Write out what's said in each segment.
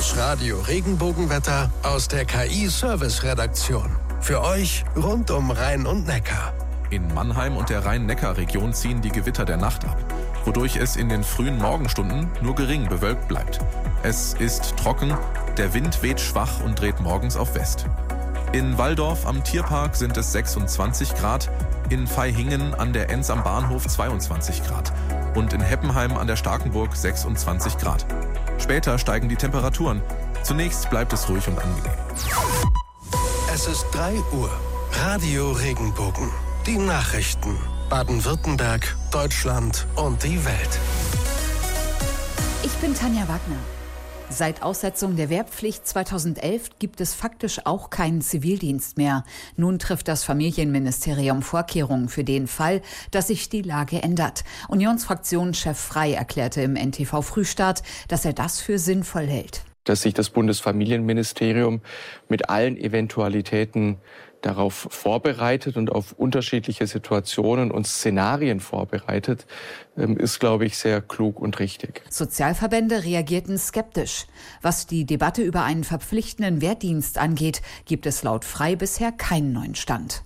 Das Radio Regenbogenwetter aus der KI-Service-Redaktion. Für euch rund um Rhein und Neckar. In Mannheim und der Rhein-Neckar-Region ziehen die Gewitter der Nacht ab, wodurch es in den frühen Morgenstunden nur gering bewölkt bleibt. Es ist trocken, der Wind weht schwach und dreht morgens auf West. In Walldorf am Tierpark sind es 26 Grad, in Vaihingen an der Enns am Bahnhof 22 Grad und in Heppenheim an der Starkenburg 26 Grad. Später steigen die Temperaturen. Zunächst bleibt es ruhig und angenehm. Es ist 3 Uhr. Radio Regenbogen. Die Nachrichten. Baden-Württemberg, Deutschland und die Welt. Ich bin Tanja Wagner. Seit Aussetzung der Wehrpflicht 2011 gibt es faktisch auch keinen Zivildienst mehr. Nun trifft das Familienministerium Vorkehrungen für den Fall, dass sich die Lage ändert. Unionsfraktionschef Frey erklärte im NTV Frühstart, dass er das für sinnvoll hält. Dass sich das Bundesfamilienministerium mit allen Eventualitäten darauf vorbereitet und auf unterschiedliche Situationen und Szenarien vorbereitet, ist, glaube ich, sehr klug und richtig. Sozialverbände reagierten skeptisch. Was die Debatte über einen verpflichtenden Wehrdienst angeht, gibt es laut Frey bisher keinen neuen Stand.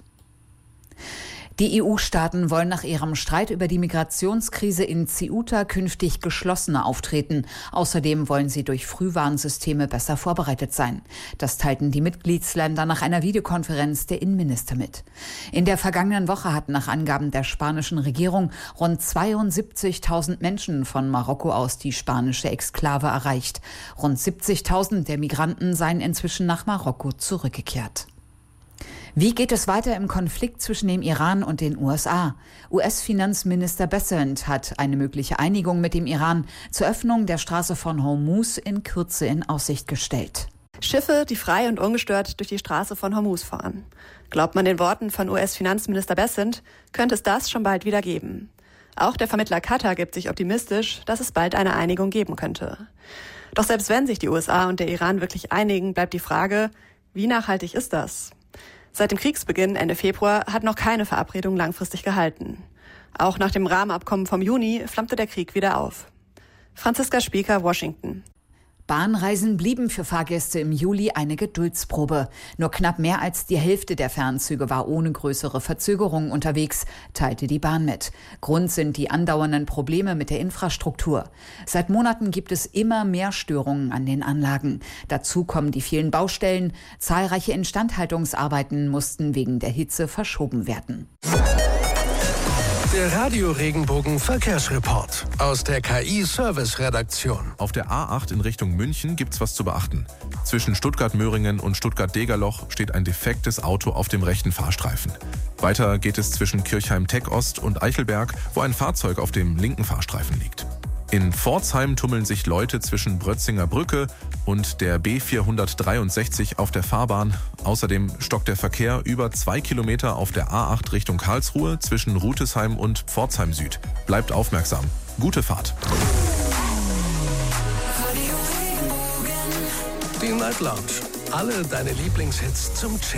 Die EU-Staaten wollen nach ihrem Streit über die Migrationskrise in Ceuta künftig geschlossener auftreten. Außerdem wollen sie durch Frühwarnsysteme besser vorbereitet sein. Das teilten die Mitgliedsländer nach einer Videokonferenz der Innenminister mit. In der vergangenen Woche hatten nach Angaben der spanischen Regierung rund 72.000 Menschen von Marokko aus die spanische Exklave erreicht. Rund 70.000 der Migranten seien inzwischen nach Marokko zurückgekehrt. Wie geht es weiter im Konflikt zwischen dem Iran und den USA? US-Finanzminister Bessent hat eine mögliche Einigung mit dem Iran zur Öffnung der Straße von Hormuz in Kürze in Aussicht gestellt. Schiffe, die frei und ungestört durch die Straße von Hormuz fahren. Glaubt man den Worten von US-Finanzminister Bessent, könnte es das schon bald wieder geben. Auch der Vermittler Katar gibt sich optimistisch, dass es bald eine Einigung geben könnte. Doch selbst wenn sich die USA und der Iran wirklich einigen, bleibt die Frage, wie nachhaltig ist das? Seit dem Kriegsbeginn Ende Februar hat noch keine Verabredung langfristig gehalten. Auch nach dem Rahmenabkommen vom Juni flammte der Krieg wieder auf. Franziska Spieker, Washington. Bahnreisen blieben für Fahrgäste im Juli eine Geduldsprobe. Nur knapp mehr als die Hälfte der Fernzüge war ohne größere Verzögerungen unterwegs, teilte die Bahn mit. Grund sind die andauernden Probleme mit der Infrastruktur. Seit Monaten gibt es immer mehr Störungen an den Anlagen. Dazu kommen die vielen Baustellen. Zahlreiche Instandhaltungsarbeiten mussten wegen der Hitze verschoben werden. Der Radio Regenbogen Verkehrsreport aus der KI-Service-Redaktion. Auf der A8 in Richtung München gibt's was zu beachten. Zwischen Stuttgart-Möhringen und Stuttgart-Degerloch steht ein defektes Auto auf dem rechten Fahrstreifen. Weiter geht es zwischen Kirchheim-Tech-Ost und Eichelberg, wo ein Fahrzeug auf dem linken Fahrstreifen liegt. In Pforzheim tummeln sich Leute zwischen Brötzinger Brücke und der B463 auf der Fahrbahn. Außerdem stockt der Verkehr über 2 Kilometer auf der A8 Richtung Karlsruhe zwischen Rütesheim und Pforzheim Süd. Bleibt aufmerksam. Gute Fahrt. Die Night Lounge. Alle deine Lieblingshits zum Chillen.